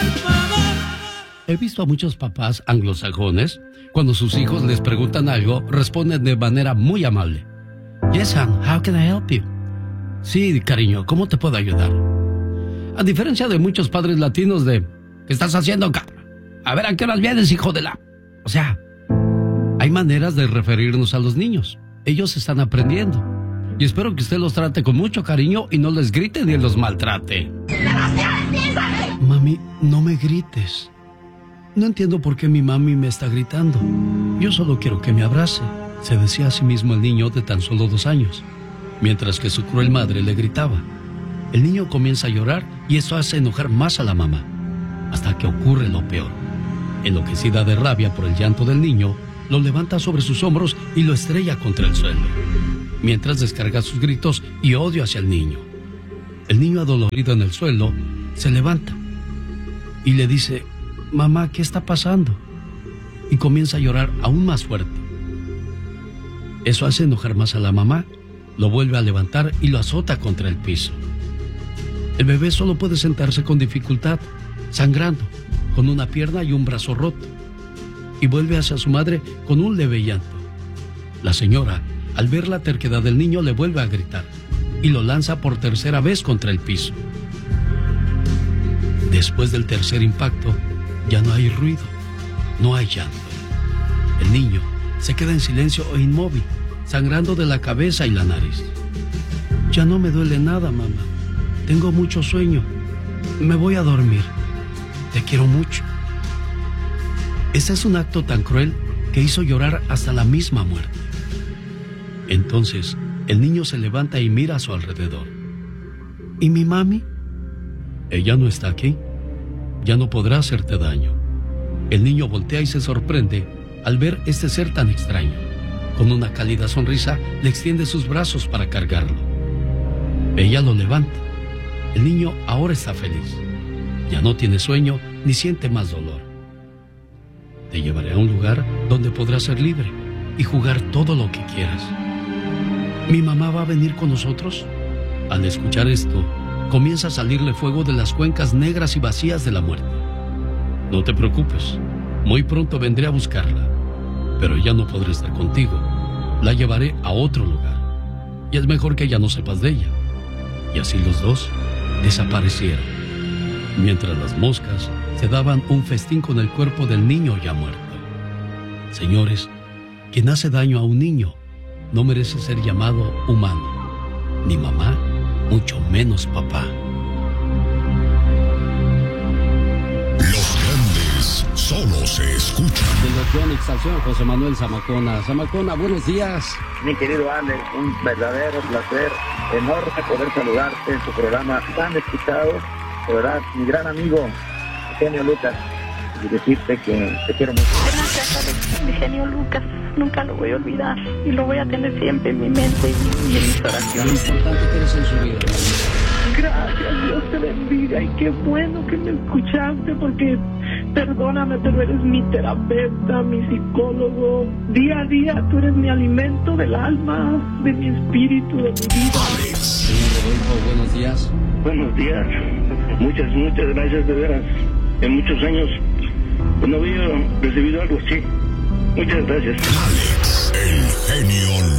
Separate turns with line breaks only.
He visto a muchos papás anglosajones, cuando sus hijos les preguntan algo, responden de manera muy amable. Yes, son, how can I help you? Sí, cariño, ¿cómo te puedo ayudar? A diferencia de muchos padres latinos de, ¿qué estás haciendo acá? A ver, ¿a qué horas vienes, hijo de la...? O sea, hay maneras de referirnos a los niños. Ellos están aprendiendo. Y espero que usted los trate con mucho cariño y no les grite ni los maltrate. Mami, no me grites. No entiendo por qué mi mami me está gritando. Yo solo quiero que me abrace, se decía a sí mismo el niño de tan solo 2 años, mientras que su cruel madre le gritaba. El niño comienza a llorar y esto hace enojar más a la mamá, hasta que ocurre lo peor. Enloquecida de rabia por el llanto del niño, lo levanta sobre sus hombros y lo estrella contra el suelo, mientras descarga sus gritos y odio hacia el niño. El niño adolorido en el suelo se levanta y le dice: mamá, ¿qué está pasando? Y comienza a llorar aún más fuerte. Eso hace enojar más a la mamá, lo vuelve a levantar y lo azota contra el piso. El bebé solo puede sentarse con dificultad, sangrando, con una pierna y un brazo roto, y vuelve hacia su madre con un leve llanto. La señora, al ver la terquedad del niño, le vuelve a gritar y lo lanza por tercera vez contra el piso. Después del tercer impacto, ya no hay ruido, no hay llanto. El niño se queda en silencio e inmóvil, sangrando de la cabeza y la nariz. Ya no me duele nada, mamá. Tengo mucho sueño. Me voy a dormir. Te quiero mucho. Este es un acto tan cruel que hizo llorar hasta la misma muerte. Entonces, el niño se levanta y mira a su alrededor. ¿Y mi mami? Ella no está aquí. Ya no podrá hacerte daño. El niño voltea y se sorprende al ver este ser tan extraño. Con una cálida sonrisa, le extiende sus brazos para cargarlo. Ella lo levanta. El niño ahora está feliz. Ya no tiene sueño ni siente más dolor. Te llevaré a un lugar donde podrás ser libre y jugar todo lo que quieras. ¿Mi mamá va a venir con nosotros? Al escuchar esto, comienza a salirle fuego de las cuencas negras y vacías de la muerte. No te preocupes, muy pronto vendré a buscarla, pero ya no podré estar contigo. La llevaré a otro lugar, y es mejor que ya no sepas de ella. Y así los dos desaparecieron, mientras las moscas se daban un festín con el cuerpo del niño ya muerto. Señores, quien hace daño a un niño no merece ser llamado humano, ni mamá, mucho menos papá.
Los grandes solo se escuchan.
Devoción, exaltación, José Manuel Zamacona. Zamacona, buenos días.
Mi querido Alex, un verdadero placer, enorme poder saludarte en tu programa tan escuchado. De verdad, mi gran amigo, Genio Lucas, y decirte que te quiero mucho.
Gracias, Alex, mi genio Lucas. Nunca lo voy a olvidar y lo voy a tener siempre en mi mente y en mis oraciones.
Lo importante que eres en su vida.
Gracias, Dios te bendiga y qué bueno que me escuchaste porque, perdóname, pero eres mi terapeuta, mi psicólogo. Día a día tú eres mi alimento del alma, de mi espíritu, de mi vida.
Señor Rodolfo, buenos días.
Buenos días. Muchas gracias, de veras. En muchos años no había recibido algo así. Muchas gracias.
Alex, el genio